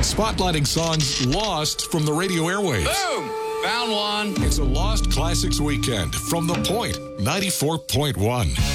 spotlighting songs lost from the radio airwaves. Boom! Found one. It's a Lost Classics Weekend from The Point 94.1.